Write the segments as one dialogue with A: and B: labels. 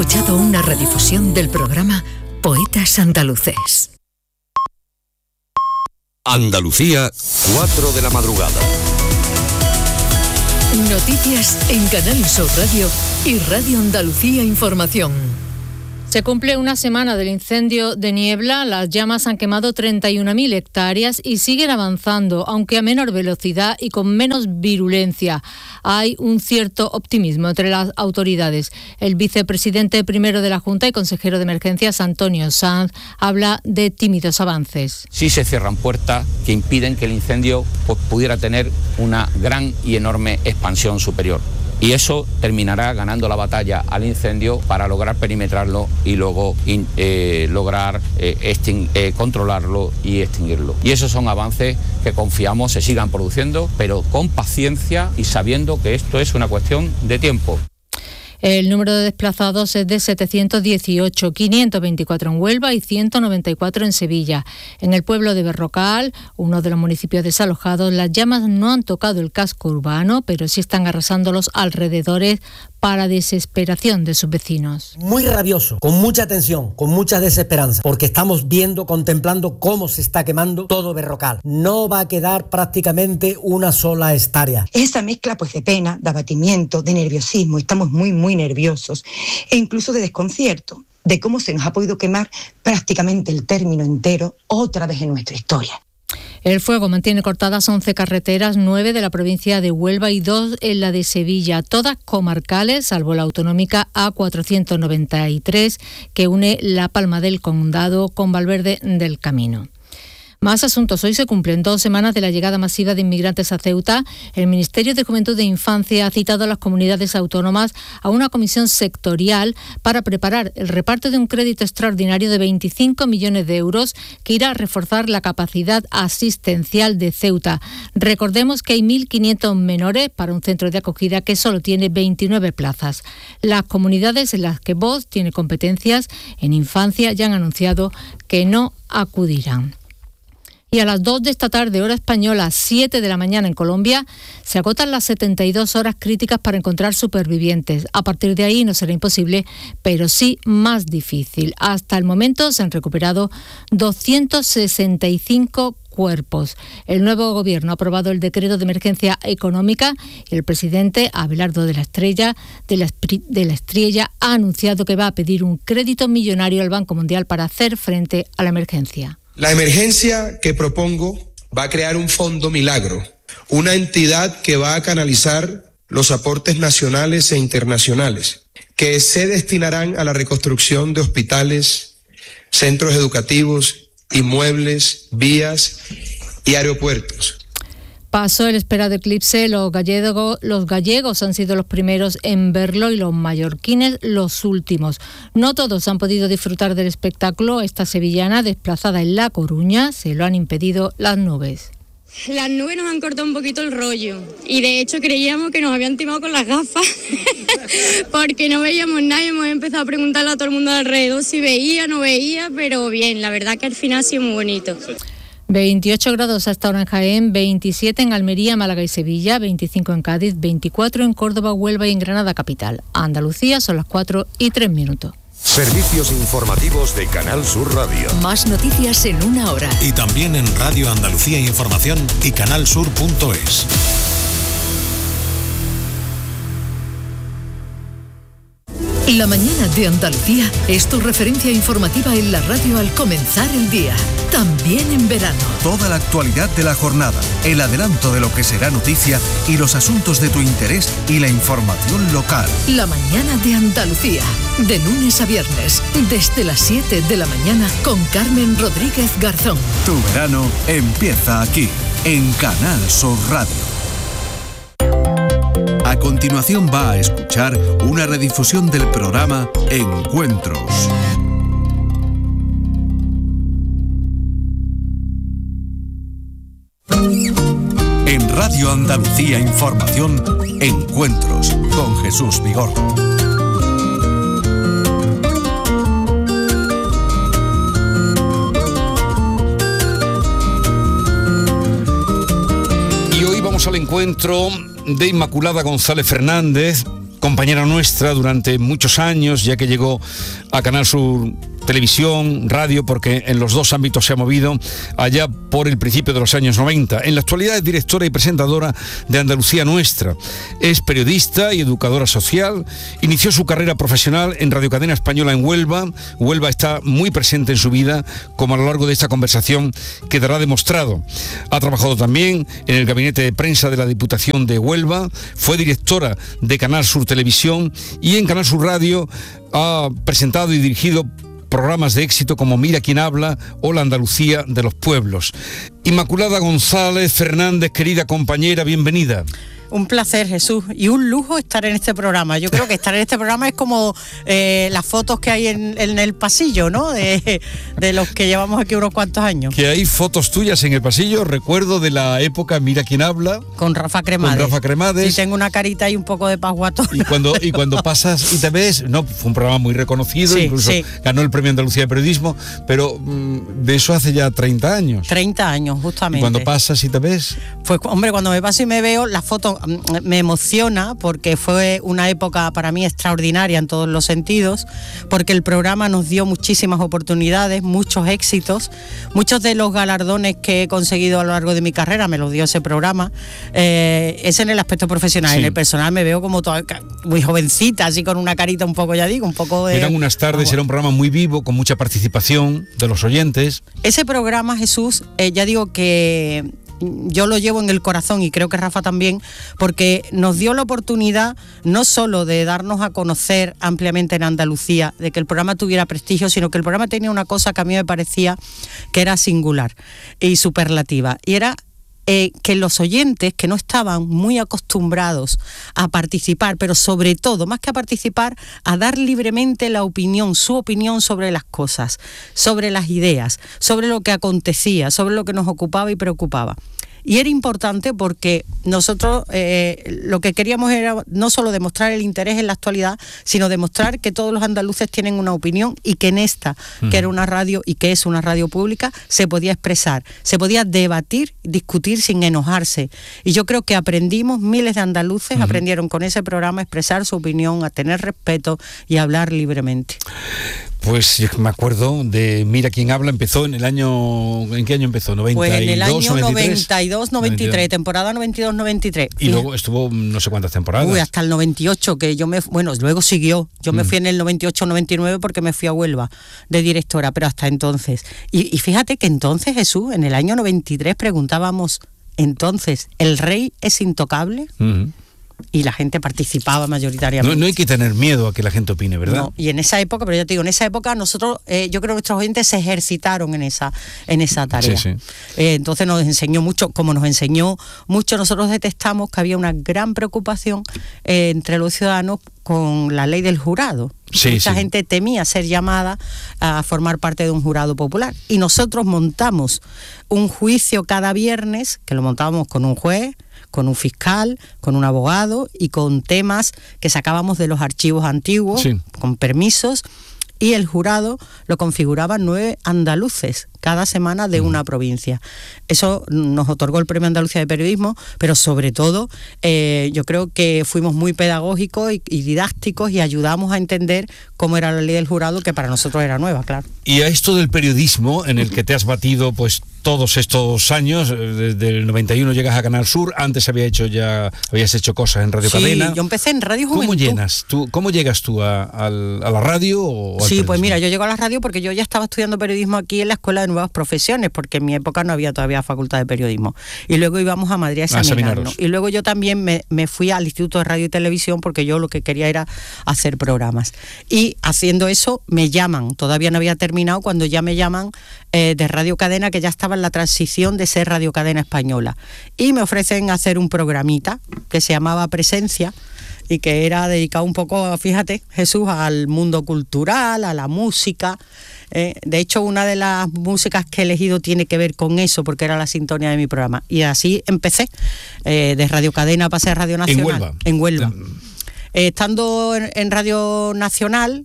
A: escuchado una redifusión del programa Poetas Andaluces.
B: Andalucía, 4 de la madrugada.
A: Noticias en Canal Sur Radio y Radio Andalucía Información.
C: Se cumple una semana del incendio de Niebla. Las llamas han quemado 31.000 hectáreas y siguen avanzando, aunque a menor velocidad y con menos virulencia. Hay un cierto optimismo entre las autoridades. El vicepresidente primero de la Junta y consejero de Emergencias, Antonio Sanz, habla de tímidos avances.
D: Sí se cierran puertas que impiden que el incendio pudiera tener una gran y enorme expansión superior. Y eso terminará ganando la batalla al incendio para lograr perimetrarlo y luego lograr controlarlo y extinguirlo. Y esos son avances que confiamos se sigan produciendo, pero con paciencia y sabiendo que esto es una cuestión de tiempo.
C: El número de desplazados es de 718, 524 en Huelva y 194 en Sevilla. En el pueblo de Berrocal, uno de los municipios desalojados, las llamas no han tocado el casco urbano, pero sí están arrasando los alrededores para desesperación de sus vecinos.
E: Muy rabioso, con mucha tensión, con mucha desesperanza, porque estamos viendo, contemplando cómo se está quemando todo Berrocal. No va a quedar prácticamente una sola hectárea.
F: Esa mezcla pues de pena, de abatimiento, de nerviosismo, estamos muy nerviosos e incluso de desconcierto de cómo se nos ha podido quemar prácticamente el término entero otra vez en nuestra historia.
C: El fuego mantiene cortadas 11 carreteras, 9 de la provincia de Huelva y 2 en la de Sevilla, todas comarcales, salvo la autonómica A493, que une La Palma del Condado con Valverde del Camino. Más asuntos. Hoy se cumplen 2 semanas de la llegada masiva de inmigrantes a Ceuta. El Ministerio de Juventud e Infancia ha citado a las comunidades autónomas a una comisión sectorial para preparar el reparto de un crédito extraordinario de 25 millones de euros que irá a reforzar la capacidad asistencial de Ceuta. Recordemos que hay 1.500 menores para un centro de acogida que solo tiene 29 plazas. Las comunidades en las que Vox tiene competencias en infancia ya han anunciado que no acudirán. Y a las 2 de esta tarde, hora española, 7 de la mañana en Colombia, se agotan las 72 horas críticas para encontrar supervivientes. A partir de ahí no será imposible, pero sí más difícil. Hasta el momento se han recuperado 265 cuerpos. El nuevo gobierno ha aprobado el decreto de emergencia económica y el presidente Abelardo de la Estrella ha anunciado que va a pedir un crédito millonario al Banco Mundial para hacer frente a la emergencia.
G: La emergencia que propongo va a crear un fondo milagro, una entidad que va a canalizar los aportes nacionales e internacionales, que se destinarán a la reconstrucción de hospitales, centros educativos, inmuebles, vías y aeropuertos.
C: Pasó el esperado eclipse, los gallegos han sido los primeros en verlo y los mallorquines los últimos. No todos han podido disfrutar del espectáculo. Esta sevillana, desplazada en La Coruña, se lo han impedido las nubes.
H: Las nubes nos han cortado un poquito el rollo y de hecho creíamos que nos habían timado con las gafas porque no veíamos nada y hemos empezado a preguntarle a todo el mundo alrededor si veía, no veía, pero bien, la verdad que al final ha sido muy bonito.
C: 28 grados hasta ahora en Jaén, 27 en Almería, Málaga y Sevilla, 25 en Cádiz, 24 en Córdoba, Huelva y en Granada capital. Andalucía son las 4:03.
B: Servicios informativos de Canal Sur Radio.
A: Más noticias en una hora.
I: Y también en Radio Andalucía Información y canalsur.es.
A: La mañana de Andalucía es tu referencia informativa en la radio al comenzar el día, también en verano.
J: Toda la actualidad de la jornada, el adelanto de lo que será noticia y los asuntos de tu interés y la información local.
A: La mañana de Andalucía, de lunes a viernes, desde las 7 de la mañana con Carmen Rodríguez Garzón.
J: Tu verano empieza aquí, en Canal Sur Radio. A continuación va a escuchar una redifusión del programa Encuentros. En Radio Andalucía Información, Encuentros con Jesús Vigorra.
B: Y hoy vamos al encuentro de Inmaculada González Fernández,
K: compañera nuestra durante muchos años, ya que llegó a Canal Sur Televisión, radio, porque en los dos ámbitos se ha movido allá por el principio de los años 90. En la actualidad es directora y presentadora de Andalucía Nuestra. Es periodista y educadora social. Inició su carrera profesional en Radio Cadena Española en Huelva. Huelva está muy presente en su vida, como a lo largo de esta conversación quedará demostrado. Ha trabajado también en el gabinete de prensa de la Diputación de Huelva. Fue directora de Canal Sur Televisión y en Canal Sur Radio ha presentado y dirigido programas de éxito como Mira quién habla o La Andalucía de los pueblos. Inmaculada González Fernández, querida compañera, bienvenida.
L: Un placer, Jesús, y un lujo estar en este programa. Yo creo que estar en este programa es como las fotos que hay en el pasillo, ¿no? De los que llevamos aquí unos cuantos años.
K: Que hay fotos tuyas en el pasillo, recuerdo de la época Mira quién habla.
L: Con Rafa Cremades.
K: Con Rafa Cremades.
L: Sí, tengo una carita y un poco de pasguato.
K: Y cuando pasas y te ves, no, fue un programa muy reconocido, sí, incluso sí, ganó el Premio Andalucía de Periodismo, pero de eso hace ya 30 años.
L: 30 años, justamente.
K: ¿Y cuando pasas y te ves?
L: Pues, hombre, cuando me paso y me veo, la foto me emociona porque fue una época para mí extraordinaria en todos los sentidos, porque el programa nos dio muchísimas oportunidades, muchos éxitos, muchos de los galardones que he conseguido a lo largo de mi carrera me los dio ese programa. Es en el aspecto profesional, sí. En el personal me veo como toda, muy jovencita, así con una carita un poco, ya digo, un poco de...
K: Eran unas tardes, era un programa muy vivo, con mucha participación de los oyentes.
L: Ese programa, Jesús, ya digo que yo lo llevo en el corazón y creo que Rafa también, porque nos dio la oportunidad no solo de darnos a conocer ampliamente en Andalucía, de que el programa tuviera prestigio, sino que el programa tenía una cosa que a mí me parecía que era singular y superlativa, y era que los oyentes que no estaban muy acostumbrados a participar, pero sobre todo, más que a participar, a dar libremente la opinión, su opinión sobre las cosas, sobre las ideas, sobre lo que acontecía, sobre lo que nos ocupaba y preocupaba. Y era importante porque nosotros lo que queríamos era no solo demostrar el interés en la actualidad, sino demostrar que todos los andaluces tienen una opinión y que en esta, que era una radio y que es una radio pública, se podía expresar, se podía debatir, discutir sin enojarse. Y yo creo que aprendimos, miles de andaluces aprendieron con ese programa a expresar su opinión, a tener respeto y a hablar libremente.
K: Pues yo me acuerdo de Mira quién habla, empezó en el año... ¿En qué año empezó? ¿92,
L: pues en el año
K: 92,
L: 93, temporada 92-93.
K: Y luego estuvo no sé cuántas temporadas.
L: Hasta el 98, que yo me... Bueno, luego siguió. Yo me fui en el 98-99 porque me fui a Huelva de directora, pero hasta entonces. Y fíjate que entonces, Jesús, en el año 93 preguntábamos, entonces, ¿el rey es intocable? Y la gente participaba mayoritariamente.
K: No hay que tener miedo a que la gente opine, ¿verdad? No,
L: y en esa época, pero ya te digo, en esa época nosotros, yo creo que nuestros oyentes se ejercitaron en esa tarea. Sí, sí. Entonces nos enseñó mucho, como nos enseñó mucho, nosotros detectamos que había una gran preocupación entre los ciudadanos con la ley del jurado. Sí, mucha gente temía ser llamada a formar parte de un jurado popular. Y nosotros montamos un juicio cada viernes, que lo montábamos con un juez, con un fiscal, con un abogado y con temas que sacábamos de los archivos antiguos, sí, con permisos, y el jurado lo configuraban 9 andaluces cada semana de una provincia. Eso nos otorgó el Premio Andalucía de Periodismo, pero sobre todo yo creo que fuimos muy pedagógicos y didácticos y ayudamos a entender cómo era la ley del jurado, que para nosotros era nueva, claro.
K: Y a esto del periodismo, en el que te has batido pues todos estos años, desde el 91 llegas a Canal Sur, antes habías hecho cosas en Radio Cadena.
L: Sí, yo empecé en Radio Juventud.
K: ¿Cómo llegas tú a la radio o al
L: Sí, pues mira, yo llego a la radio porque yo ya estaba estudiando periodismo aquí en la Escuela de Nuevas Profesiones, porque en mi época no había todavía facultad de periodismo. Y luego íbamos a Madrid a examinarnos. Y luego yo también me fui al Instituto de Radio y Televisión porque yo lo que quería era hacer programas. Y haciendo eso me llaman, todavía no había terminado, cuando ya me llaman de Radio Cadena, que ya estaba en la transición de ser Radio Cadena Española. Y me ofrecen hacer un programita que se llamaba Presencia, y que era dedicado un poco, fíjate, Jesús, al mundo cultural, a la música. De hecho, una de las músicas que he elegido tiene que ver con eso, porque era la sintonía de mi programa. Y así empecé. De Radio Cadena pasé a Radio Nacional. En Huelva. Estando en Radio Nacional,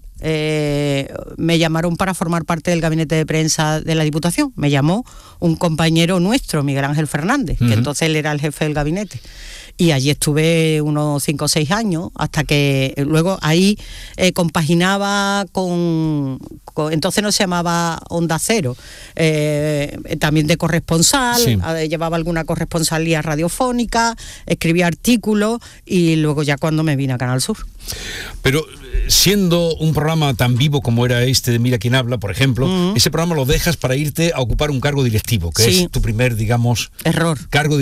L: me llamaron para formar parte del gabinete de prensa de la Diputación. Me llamó un compañero nuestro, Miguel Ángel Fernández, que entonces él era el jefe del gabinete. y allí estuve unos 5 o 6 años, hasta que luego ahí compaginaba con entonces no se llamaba Onda Cero, también de corresponsal, sí. Llevaba alguna corresponsalía radiofónica, escribía artículos y luego ya cuando me vine a Canal Sur.
K: Pero siendo un programa tan vivo como era este de Mira quién habla, por ejemplo, ese programa lo dejas para irte a ocupar un cargo directivo, que sí. Es tu primer, digamos...
L: Error.
K: Cargo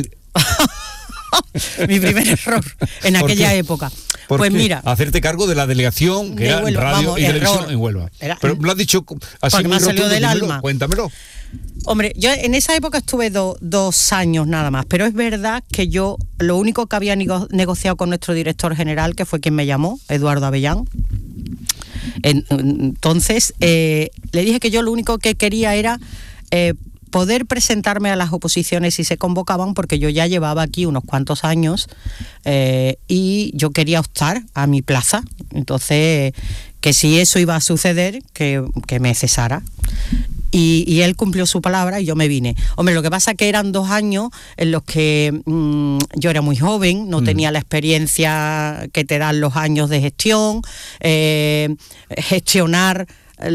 L: Mi primer error en aquella época.
K: Pues
L: qué? Mira,
K: hacerte cargo de la delegación que era
L: Huelva,
K: radio y televisión en Huelva. Pero lo has dicho así
L: porque
K: muy
L: me ha salido del alma.
K: Cuéntamelo.
L: Hombre, yo en esa época estuve 2 años nada más, pero es verdad que yo lo único que había negociado con nuestro director general, que fue quien me llamó, Eduardo Avellán, entonces le dije que yo lo único que quería era poder presentarme a las oposiciones si se convocaban, porque yo ya llevaba aquí unos cuantos años y yo quería optar a mi plaza. Entonces, que si eso iba a suceder, que me cesara. Y él cumplió su palabra y yo me vine. Hombre, lo que pasa es que eran 2 años en los que yo era muy joven, no tenía la experiencia que te dan los años de gestión, gestionar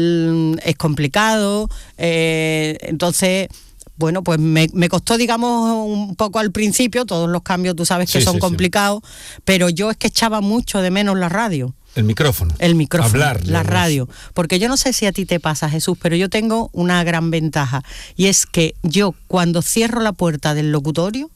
L: es complicado, entonces... Bueno, pues me costó, digamos, un poco al principio, todos los cambios tú sabes que son complicados, pero yo es que echaba mucho de menos la radio.
K: El micrófono.
L: Hablar, la radio. Porque yo no sé si a ti te pasa, Jesús, pero yo tengo una gran ventaja, y es que yo cuando cierro la puerta del locutorio,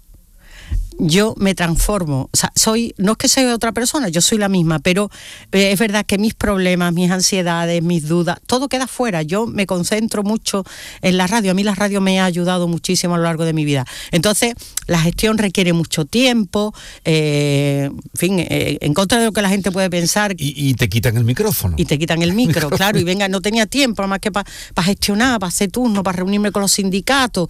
L: yo me transformo, o sea, no es que sea otra persona, yo soy la misma, pero es verdad que mis problemas, mis ansiedades, mis dudas, todo queda fuera. Yo me concentro mucho en la radio. A mí la radio me ha ayudado muchísimo a lo largo de mi vida. Entonces, la gestión requiere mucho tiempo, en fin, en contra de lo que la gente puede pensar.
K: Y te quitan el micrófono.
L: Y te quitan el micro, claro, y venga, no tenía tiempo, más que para gestionar, para hacer turno, para reunirme con los sindicatos,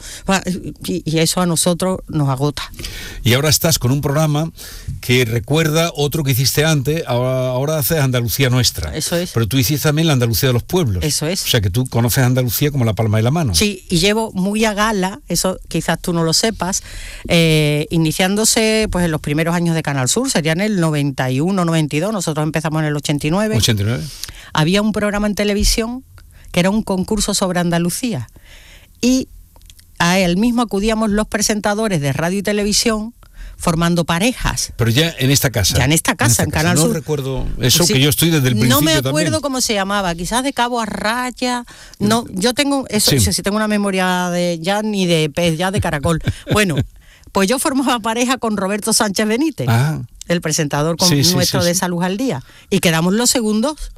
L: y eso a nosotros nos agota.
K: Y ahora estás con un programa que recuerda otro que hiciste antes, ahora haces Andalucía Nuestra.
L: Eso es.
K: Pero tú hiciste también la Andalucía de los pueblos.
L: Eso es.
K: O sea que tú conoces Andalucía como la palma de la mano.
L: Sí, y llevo muy a gala, eso quizás tú no lo sepas, iniciándose pues en los primeros años de Canal Sur, serían el 91, 92, nosotros empezamos en el 89.
K: 89.
L: Había un programa en televisión que era un concurso sobre Andalucía, y a él mismo acudíamos los presentadores de radio y televisión formando parejas.
K: Pero ya en esta casa.
L: Ya en esta casa, en Canal Sur.
K: No recuerdo eso, sí, que yo estoy desde el principio.
L: No me acuerdo
K: también.
L: Cómo se llamaba, quizás de cabo a raya. No, yo tengo eso, sí, tengo una memoria ya ni de pez, ya de caracol. Bueno, pues yo formaba pareja con Roberto Sánchez Benítez, el presentador nuestro de Salud al Día, y quedamos los segundos.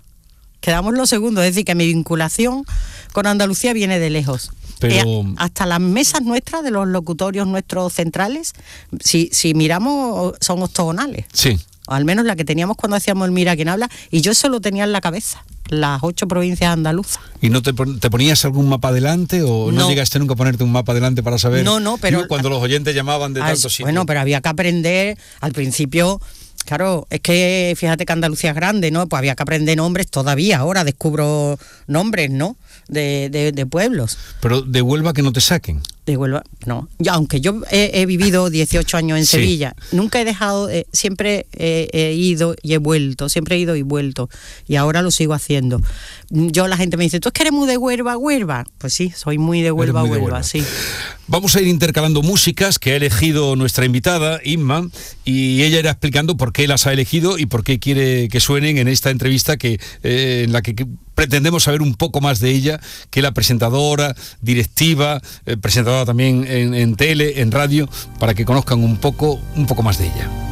L: Es decir, que mi vinculación con Andalucía viene de lejos.
K: Pero...
L: hasta las mesas nuestras de los locutorios nuestros centrales, si miramos, son octogonales.
K: Sí.
L: O al menos la que teníamos cuando hacíamos el Mira quién habla, y yo eso lo tenía en la cabeza, las 8 provincias andaluzas.
K: ¿Y no te ponías algún mapa adelante o no llegaste nunca a ponerte un mapa adelante para saber?
L: No, pero...
K: Cuando los oyentes llamaban de tantos sitios.
L: Bueno, pero había que aprender al principio... Claro, es que fíjate que Andalucía es grande, ¿no? Pues había que aprender nombres todavía, ahora descubro nombres, ¿no? De pueblos.
K: Pero de Huelva que no te saquen.
L: De Huelva, no. Aunque yo he vivido 18 años en Sevilla, nunca he dejado, siempre he ido y he vuelto, siempre he ido y vuelto, y ahora lo sigo haciendo. La gente me dice, ¿tú es que eres muy de Huelva? Pues sí, soy muy de Huelva, sí.
K: Vamos a ir intercalando músicas que ha elegido nuestra invitada, Inma, y ella irá explicando por qué las ha elegido y por qué quiere que suenen en esta entrevista en la que pretendemos saber un poco más de ella, que la presentadora, directiva, presentadora también en tele, en radio, para que conozcan un poco más de ella.